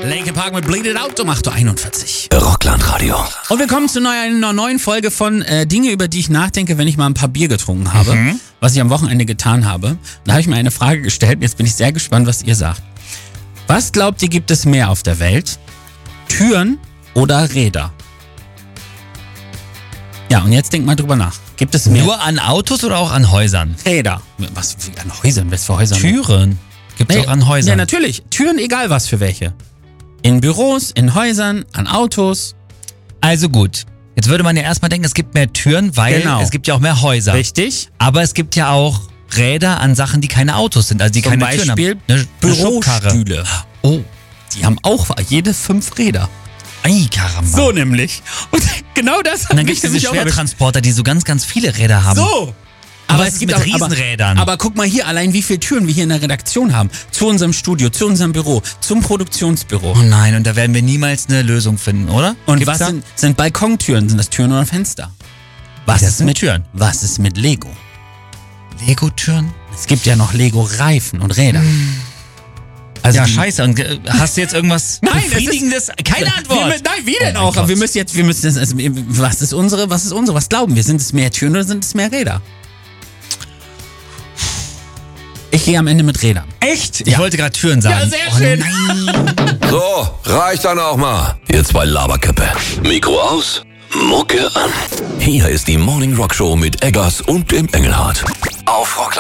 Linkin Park mit Bleed It Out um 8.41 Uhr. Rockland-Radio. Und wir kommen zu einer neuen Folge von Dinge, über die ich nachdenke, wenn ich mal ein paar Bier getrunken habe, was ich am Wochenende getan habe. Da habe ich mir eine Frage gestellt und jetzt bin ich sehr gespannt, was ihr sagt. Was glaubt ihr, gibt es mehr auf der Welt? Türen oder Räder? Ja, und jetzt denkt mal drüber nach. Gibt es mehr? Nur an Autos oder auch an Häusern? Räder. Was? An Häusern? Was für Häuser? Türen. Gibt es auch an Häusern? Ja, natürlich. Türen, egal was für welche. In Büros, in Häusern, an Autos. Also gut. Jetzt würde man ja erstmal denken, es gibt mehr Türen, weil es gibt ja auch mehr Häuser. Richtig. Aber es gibt ja auch Räder an Sachen, die keine Autos sind, also die Zum keine Türen Beispiel haben. Eine Schubkarre. Bürostühle. Oh. Die haben auch jede 5 Räder. Ei, Karamba. So nämlich. Und genau das hat Und dann mich gibt es diese nämlich auch erwischt. Schwertransporter, die so ganz, ganz viele Räder haben. So. Aber es gibt mit Riesenrädern. Aber guck mal hier, allein wie viele Türen wir hier in der Redaktion haben. Zu unserem Studio, zu unserem Büro, zum Produktionsbüro. Oh nein, und da werden wir niemals eine Lösung finden, oder? Und Gibt's was da? sind Balkontüren? Sind das Türen oder Fenster? Was Das ist sind mit Türen. Was ist mit Lego? Lego-Türen? Es gibt ja noch Lego-Reifen und Räder. Also Ja, die- scheiße. Und hast du jetzt irgendwas Nein, es ist- Befriedigendes? Keine Antwort. Nein, wie denn Oh mein auch? Aber Gott. wir müssen was ist unsere? Was glauben wir? Sind es mehr Türen oder sind es mehr Räder? Ich gehe am Ende mit Rädern. Echt? Ich wollte gerade Türen sagen. Ja, sehr schön. Nein. So, reicht dann auch mal. Ihr zwei Laberköppe. Mikro aus, Mucke an. Hier ist die Morning Rock Show mit Eggers und dem Engelhardt. Auf Rockland.